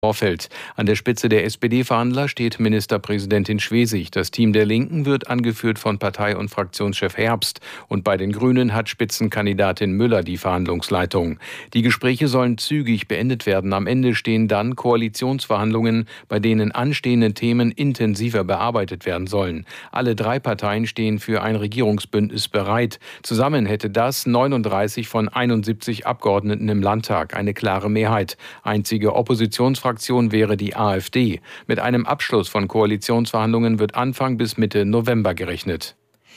Vorfeld. An der Spitze der SPD-Verhandler steht Ministerpräsidentin Schwesig. Das Team der Linken wird angeführt von Partei- und Fraktionschef Herbst. Und bei den Grünen hat Spitzenkandidatin Müller die Verhandlungsleitung. Die Gespräche sollen zügig beendet werden. Am Ende stehen dann Koalitionsverhandlungen, bei denen anstehende Themen intensiver bearbeitet werden sollen. Alle drei Parteien stehen für ein Regierungsbündnis bereit. Zusammen hätte das 39 von 71 Abgeordneten im Landtag, eine klare Mehrheit. Einzige Oppositionsfraktion wäre die AfD. Mit einem Abschluss von Koalitionsverhandlungen wird Anfang bis Mitte November gerechnet.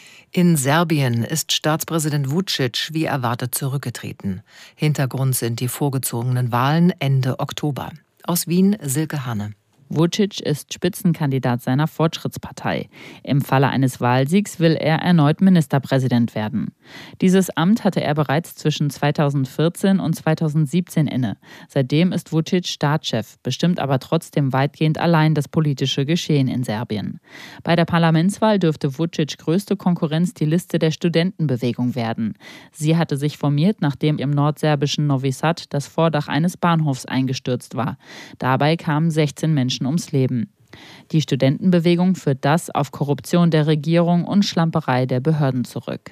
In Serbien ist Staatspräsident Vučić wie erwartet zurückgetreten. Hintergrund sind die vorgezogenen Wahlen Ende Oktober. Aus Wien Silke Hanne. Vučić ist Spitzenkandidat seiner Fortschrittspartei. Im Falle eines Wahlsiegs will er erneut Ministerpräsident werden. Dieses Amt hatte er bereits zwischen 2014 und 2017 inne. Seitdem ist Vučić Staatschef, bestimmt aber trotzdem weitgehend allein das politische Geschehen in Serbien. Bei der Parlamentswahl dürfte Vučić größte Konkurrenz die Liste der Studentenbewegung werden. Sie hatte sich formiert, nachdem im nordserbischen Novi Sad das Vordach eines Bahnhofs eingestürzt war. Dabei kamen 16 Menschen ums Leben. Die Studentenbewegung führt das auf Korruption der Regierung und Schlamperei der Behörden zurück.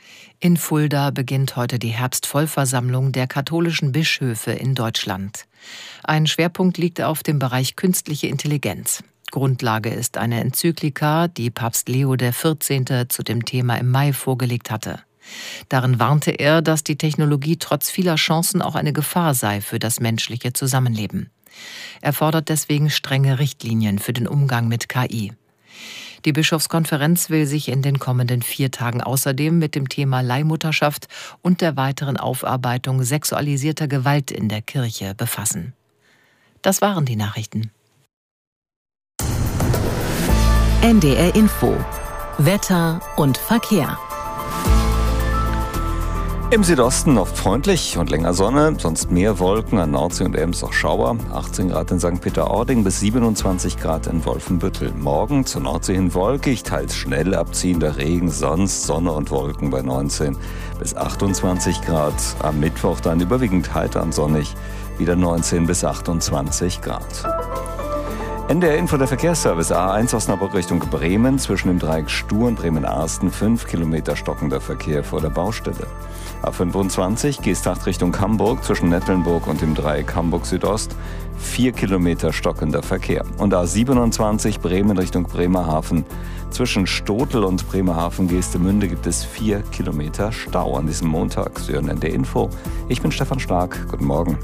In Fulda beginnt heute die Herbstvollversammlung der katholischen Bischöfe in Deutschland. Ein Schwerpunkt liegt auf dem Bereich künstliche Intelligenz. Grundlage ist eine Enzyklika, die Papst Leo XIV. Zu dem Thema im Mai vorgelegt hatte. Darin warnte er, dass die Technologie trotz vieler Chancen auch eine Gefahr sei für das menschliche Zusammenleben. Er fordert deswegen strenge Richtlinien für den Umgang mit KI. Die Bischofskonferenz will sich in den kommenden 4 Tagen außerdem mit dem Thema Leihmutterschaft und der weiteren Aufarbeitung sexualisierter Gewalt in der Kirche befassen. Das waren die Nachrichten. NDR Info. Wetter und Verkehr. Im Südosten oft freundlich und länger Sonne, sonst mehr Wolken, an Nordsee und Ems auch Schauer. 18 Grad in St. Peter-Ording bis 27 Grad in Wolfenbüttel. Morgen zur Nordsee hin wolkig, teils schnell abziehender Regen, sonst Sonne und Wolken bei 19 bis 28 Grad. Am Mittwoch dann überwiegend heiter und sonnig, wieder 19 bis 28 Grad. NDR Info, der Verkehrsservice. A1 Osnabrück Richtung Bremen, zwischen dem Dreieck Stuhr und Bremen-Arsten 5 Kilometer stockender Verkehr vor der Baustelle. A25 Geesthacht Richtung Hamburg, zwischen Nettelnburg und dem Dreieck Hamburg Südost 4 Kilometer stockender Verkehr. Und A27 Bremen Richtung Bremerhaven, zwischen Stotel und Bremerhaven-Geestemünde gibt es 4 Kilometer Stau an diesem Montag. Sie hören NDR Info. Ich bin Stefan Stark. Guten Morgen.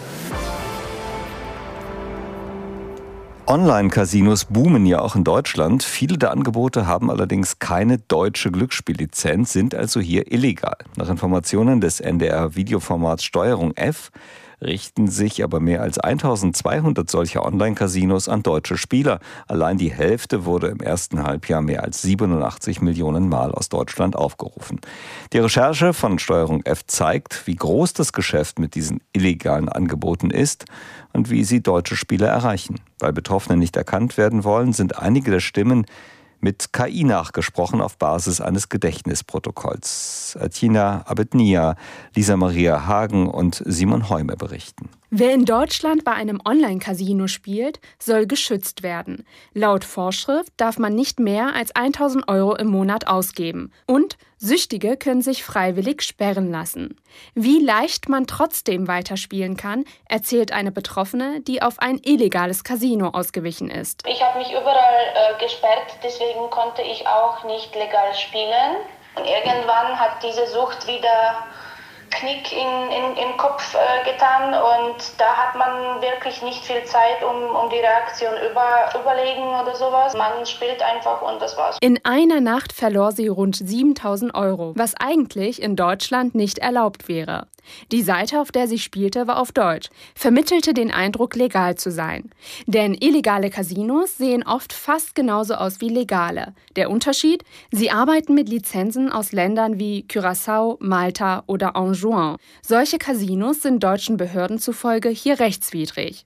Online-Casinos boomen ja auch in Deutschland. Viele der Angebote haben allerdings keine deutsche Glücksspiellizenz, sind also hier illegal. Nach Informationen des NDR-Videoformats Steuerung F richten sich aber mehr als 1200 solcher Online-Casinos an deutsche Spieler. Allein die Hälfte wurde im ersten Halbjahr mehr als 87 Millionen Mal aus Deutschland aufgerufen. Die Recherche von Steuerung F zeigt, wie groß das Geschäft mit diesen illegalen Angeboten ist und wie sie deutsche Spieler erreichen. Weil Betroffene nicht erkannt werden wollen, sind einige der Stimmen mit KI nachgesprochen auf Basis eines Gedächtnisprotokolls. Atina Abednia, Lisa Maria Hagen und Simon Heume berichten. Wer in Deutschland bei einem Online-Casino spielt, soll geschützt werden. Laut Vorschrift darf man nicht mehr als 1.000 € im Monat ausgeben. Und Süchtige können sich freiwillig sperren lassen. Wie leicht man trotzdem weiterspielen kann, erzählt eine Betroffene, die auf ein illegales Casino ausgewichen ist. Ich habe mich überall gesperrt, deswegen konnte ich auch nicht legal spielen. Und irgendwann hat diese Sucht wieder Knick im Kopf getan und da hat man wirklich nicht viel Zeit, um die Reaktion überlegen oder sowas. Man spielt einfach und das war's. In einer Nacht verlor sie rund 7.000 €, was eigentlich in Deutschland nicht erlaubt wäre. Die Seite, auf der sie spielte, war auf Deutsch, vermittelte den Eindruck, legal zu sein. Denn illegale Casinos sehen oft fast genauso aus wie legale. Der Unterschied? Sie arbeiten mit Lizenzen aus Ländern wie Curaçao, Malta oder Anjouan. Solche Casinos sind deutschen Behörden zufolge hier rechtswidrig.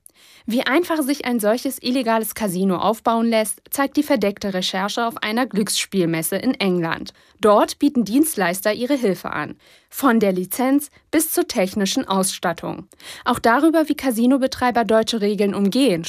Wie einfach sich ein solches illegales Casino aufbauen lässt, zeigt die verdeckte Recherche auf einer Glücksspielmesse in England. Dort bieten Dienstleister ihre Hilfe an. Von der Lizenz bis zur technischen Ausstattung. Auch darüber, wie Casinobetreiber deutsche Regeln umgehen,